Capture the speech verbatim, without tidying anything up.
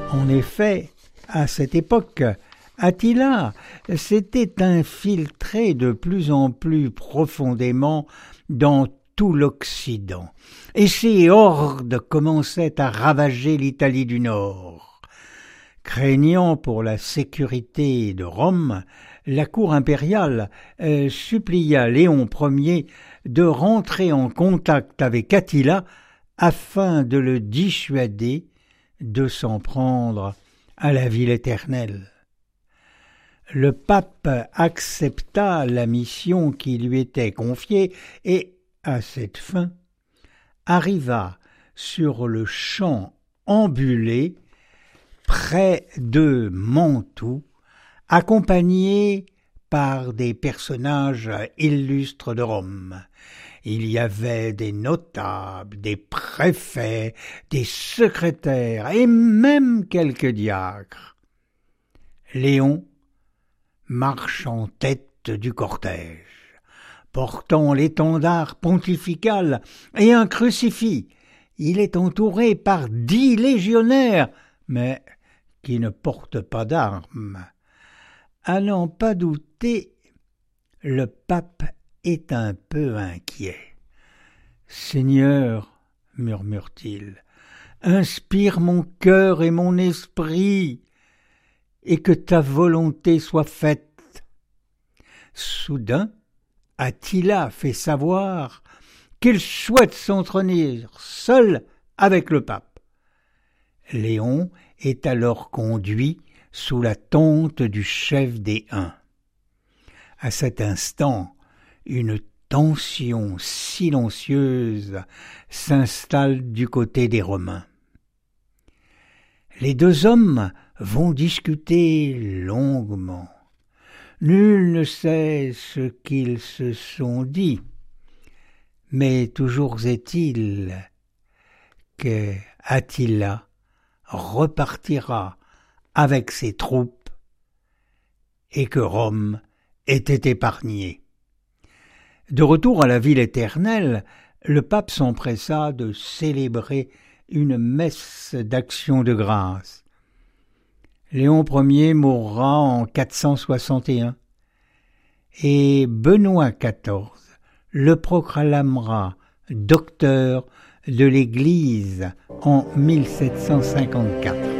En effet, à cette époque, Attila s'était infiltré de plus en plus profondément dans tout l'Occident, et ses hordes commençaient à ravager l'Italie du Nord. Craignant pour la sécurité de Rome, la cour impériale euh, supplia Léon Ier de rentrer en contact avec Attila afin de le dissuader de s'en prendre à la ville éternelle. Le pape accepta la mission qui lui était confiée et, à cette fin, arriva sur le champ ambulé près de Mantoue, accompagné par des personnages illustres de Rome. Il y avait des notables, des préfets, des secrétaires et même quelques diacres. Léon marche en tête du cortège, portant l'étendard pontifical et un crucifix. Il est entouré par dix légionnaires, mais qui ne portent pas d'armes. À n'en pas douter, le pape est un peu inquiet. « Seigneur, murmure-t-il, inspire mon cœur et mon esprit, et que ta volonté soit faite. » Soudain, Attila fait savoir qu'il souhaite s'entretenir seul avec le pape. Léon est alors conduit sous la tente du chef des Huns. À cet instant, une tension silencieuse s'installe du côté des Romains. Les deux hommes vont discuter longuement. Nul ne sait ce qu'ils se sont dit, mais toujours est-il que Attila repartira avec ses troupes et que Rome était épargnée. De retour à la ville éternelle, le pape s'empressa de célébrer une messe d'action de grâce. Léon Ier mourra en quatre cent soixante et un et Benoît quatorze le proclamera docteur de l'Église en mille sept cent cinquante-quatre.